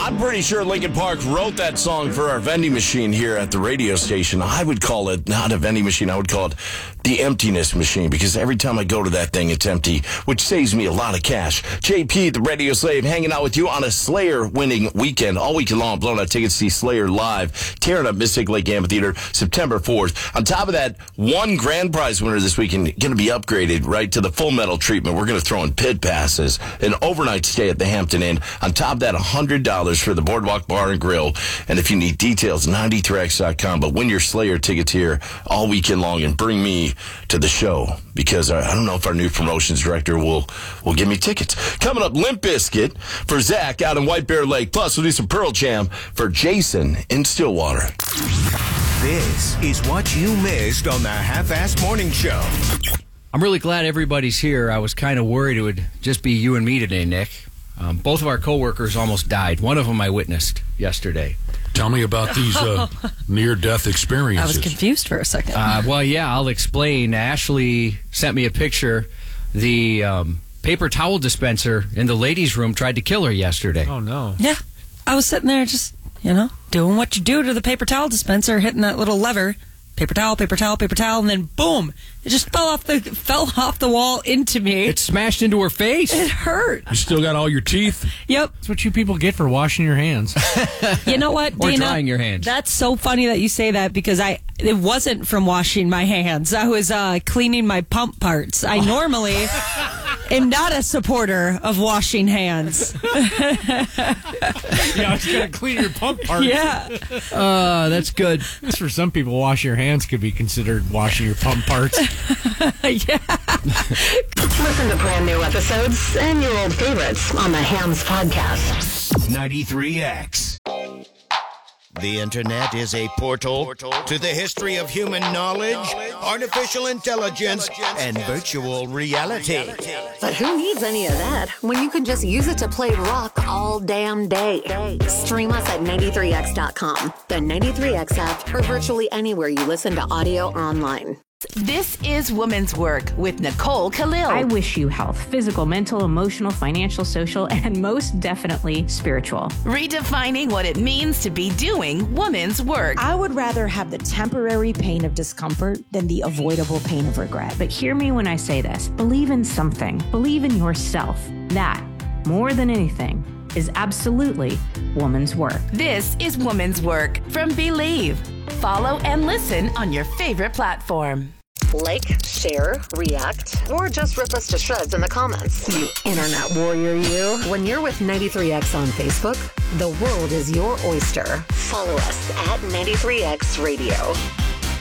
I'm pretty sure Linkin Park wrote that song for our vending machine here at the radio station. I would call it not a vending machine. I would call it the emptiness machine, because every time I go to that thing, it's empty, which saves me a lot of cash. JP, the radio slave, hanging out with you on a Slayer-winning weekend. All weekend long, blowing out tickets to see Slayer live, tearing up Mystic Lake Amphitheater September 4th. On top of that, one grand prize winner this weekend going to be upgraded right to the Full Metal treatment. We're going to throw in pit passes, an overnight stay at the Hampton Inn. On top of that, $100 for the Boardwalk Bar and Grill. And if you need details, 93x.com. But win your Slayer tickets here all weekend long and bring me to the show, because I don't know if our new promotions director will give me tickets. Coming up, Limp Bizkit for Zach out in White Bear Lake. Plus, we'll do some Pearl Jam for Jason in Stillwater. This is what you missed on the Half-Assed Morning Show. I'm really glad everybody's here. I was kind of worried it would just be you and me today, Nick. Both of our coworkers almost died. One of them I witnessed yesterday. Tell me about these near-death experiences. I was confused for a second. Well, yeah, I'll explain. Ashley sent me a picture. The paper towel dispenser in the ladies' room tried to kill her yesterday. Oh, no. Yeah. I was sitting there just, doing what you do to the paper towel dispenser, hitting that little lever. Paper towel, paper towel, paper towel, and then boom! It just fell off the wall into me. It smashed into her face. It hurt. You still got all your teeth? Yep. That's what you people get for washing your hands. You know what, Or Dana? drying your hands. That's so funny that you say that, because it wasn't from washing my hands. I was cleaning my pump parts. I normally am not a supporter of washing hands. Yeah, I was going to clean your pump parts. Yeah. That's good. For some people, wash your hands could be considered washing your pump parts. Yeah. Listen to brand new episodes and your old favorites on the Hams Podcast. 93X. The internet is a portal to the history of human knowledge, artificial intelligence, and virtual reality. But who needs any of that when you can just use it to play rock all damn day? Stream us at 93x.com, the 93x app, or virtually anywhere you listen to audio or online. This is Woman's Work with Nicole Khalil. I wish you health, physical, mental, emotional, financial, social, and most definitely spiritual. Redefining what it means to be doing woman's work. I would rather have the temporary pain of discomfort than the avoidable pain of regret. But hear me when I say this. Believe in something. Believe in yourself. That, more than anything, is absolutely woman's work. This is Woman's Work from Believe. Follow and listen on your favorite platform. Like, share, react, or just rip us to shreds in the comments. You internet warrior, you. When you're with 93X on Facebook, the world is your oyster. Follow us at 93X Radio.